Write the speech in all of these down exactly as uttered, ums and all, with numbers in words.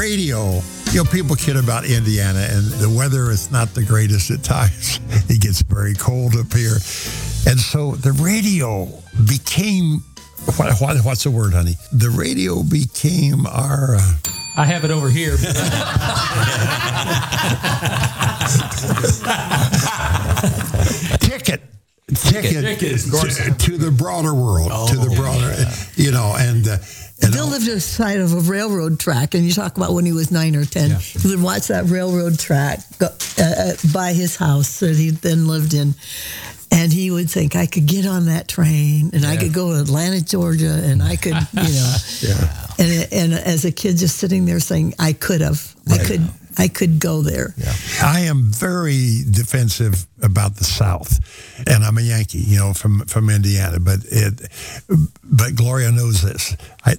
radio, you know, people kid about Indiana, and the weather is not the greatest at times. It gets very cold up here. And so the radio became, what, what, what's the word, honey? The radio became our... Uh, I have it over here. ticket. Ticket, ticket to, to the broader world, oh, to the broader, yeah. you know, and... Uh, And Bill lived beside of a railroad track, and you talk about when he was nine or ten. Yeah. He would watch that railroad track go, uh, by his house that he then lived in, and he would think, I could get on that train, and yeah. I could go to Atlanta, Georgia, and I could, you know. yeah. And and as a kid, just sitting there saying, I could have, right. I could. I could go there. Yeah. I am very defensive about the South, and I'm a Yankee, you know, from, from Indiana. But it, but Gloria knows this. I,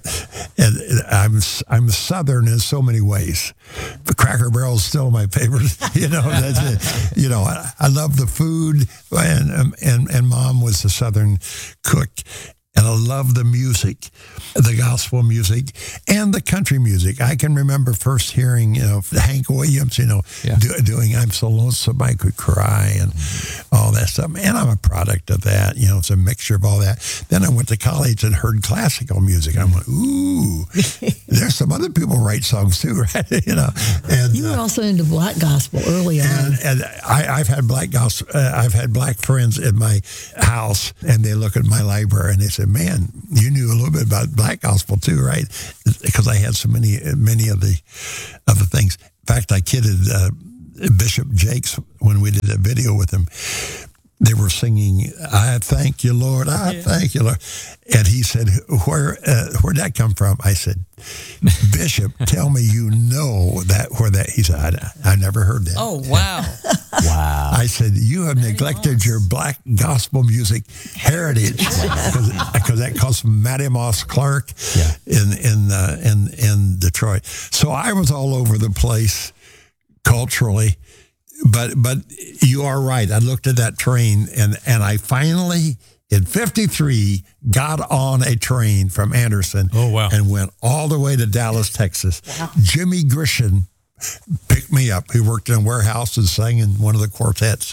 and I'm I'm Southern in so many ways. The Cracker Barrel is still my favorite. You know, that's it. You know, I, I love the food, and and and Mom was a Southern cook. And I love the music, the gospel music, and the country music. I can remember first hearing, you know, Hank Williams, you know, yeah. do, doing "I'm So Lonesome I Could Cry" and mm-hmm. all that stuff. And I'm a product of that. You know, it's a mixture of all that. Then I went to college and heard classical music. I went, ooh, there's some other people who write songs too, right? You know. And you were uh, also into black gospel early on. And, and I, I've had black gospel. Uh, I've had black friends in my house, and they look at my library and they say, man, you knew a little bit about black gospel too, right? Because I had so many, many of the, of the things. In fact, I kidded uh, Bishop Jakes when we did a video with him. They were singing, "I thank you, Lord, I yeah. thank you, Lord," and he said, "Where, uh, where'd that come from?" I said, "Bishop, tell me you know that where that." He said, "I, I never heard that." Oh wow, wow! I said, "You have neglected your black gospel music heritage because that comes from Mattie Moss Clark yeah. in in uh, in in Detroit." So I was all over the place culturally. But but you are right. I looked at that train, and, and I finally, in fifty-three, got on a train from Anderson oh, wow. and went all the way to Dallas, Texas. Wow. Jimmy Grisham picked me up. He worked in a warehouse and sang in one of the quartets.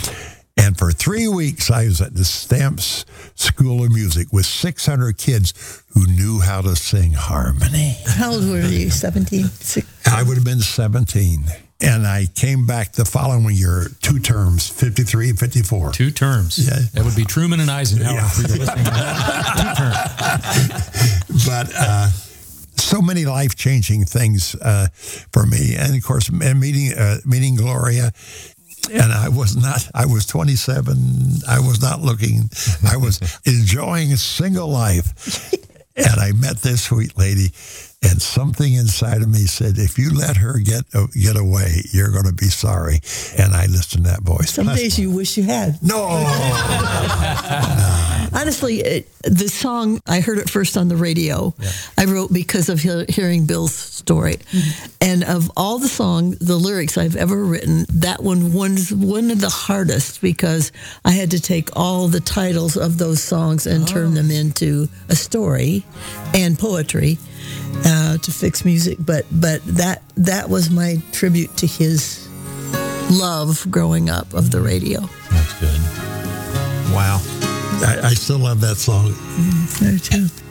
And for three weeks, I was at the Stamps School of Music with six hundred kids who knew how to sing harmony. How old were you, seventeen? I would have been seventeen. And I came back the following year, two terms, fifty-three and fifty-four. Two terms. Yeah. That would be Truman and Eisenhower Yeah. for your listening to that. Two terms. But uh, so many life-changing things uh, for me. And, of course, meeting uh, meeting Gloria. And I was not, I was twenty-seven. I was not looking, I was enjoying a single life. And I met this sweet lady. And something inside of me said, if you let her get uh, get away, you're going to be sorry. And I listened to that voice. Some days you wish you had. No. no. Honestly, it, the song, I heard it first on the radio. Yeah. I wrote because of he- hearing Bill's story. Mm-hmm. And of all the songs, the lyrics I've ever written, that one was one of the hardest because I had to take all the titles of those songs and oh. turn them into a story and poetry. Uh, to fix music, but but that that was my tribute to his love growing up of the radio. That's good. Wow, I, I still love that song. Mm, me too.